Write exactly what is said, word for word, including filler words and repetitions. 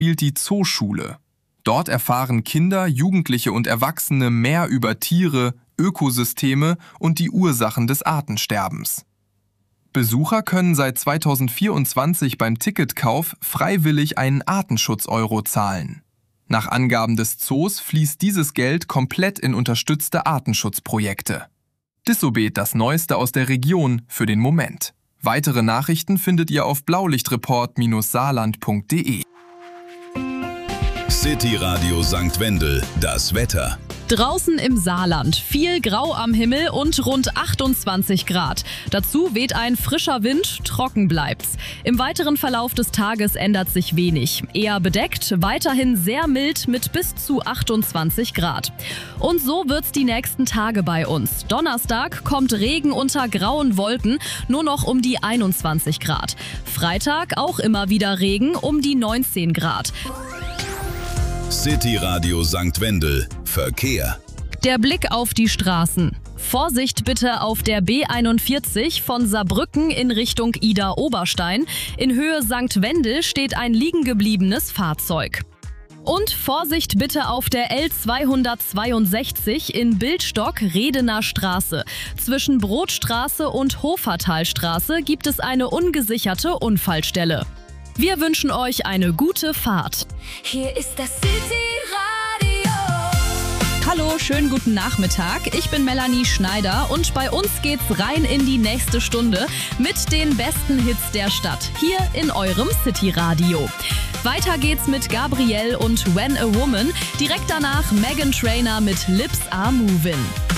spielt die Zooschule. Dort erfahren Kinder, Jugendliche und Erwachsene mehr über Tiere, Ökosysteme und die Ursachen des Artensterbens. Besucher können seit zweitausendvierundzwanzig beim Ticketkauf freiwillig einen Artenschutz-Euro zahlen. Nach Angaben des Zoos fließt dieses Geld komplett in unterstützte Artenschutzprojekte. Dissobed, das Neueste aus der Region für den Moment. Weitere Nachrichten findet ihr auf blaulichtreport Bindestrich saarland Punkt de. City Radio Sankt Wendel, das Wetter. Draußen im Saarland, viel Grau am Himmel und rund achtundzwanzig Grad. Dazu weht ein frischer Wind, trocken bleibt's. Im weiteren Verlauf des Tages ändert sich wenig. Eher bedeckt, weiterhin sehr mild mit bis zu achtundzwanzig Grad. Und so wird's die nächsten Tage bei uns. Donnerstag kommt Regen unter grauen Wolken, nur noch um die einundzwanzig Grad. Freitag auch immer wieder Regen um die neunzehn Grad. City Radio Sankt Wendel. Verkehr. Der Blick auf die Straßen. Vorsicht bitte auf der B einundvierzig von Saarbrücken in Richtung Idar-Oberstein. In Höhe Sankt Wendel steht ein liegengebliebenes Fahrzeug. Und Vorsicht bitte auf der L zweihundertzweiundsechzig in Bildstock-Redener Straße. Zwischen Brotstraße und Hofertalstraße gibt es eine ungesicherte Unfallstelle. Wir wünschen euch eine gute Fahrt. Hier ist das City Radio. Hallo, schönen guten Nachmittag. Ich bin Melanie Schneider und bei uns geht's rein in die nächste Stunde mit den besten Hits der Stadt hier in eurem City Radio. Weiter geht's mit Gabrielle und When a Woman. Direkt danach Meghan Trainor mit Lips Are Movin'.